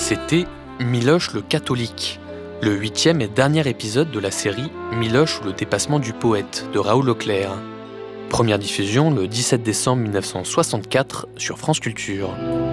C'était Miloche le catholique, le 8e et dernier épisode de la série Miloche ou le dépassement du poète de Raoul Auclair. Première diffusion le 17 décembre 1964 sur France Culture.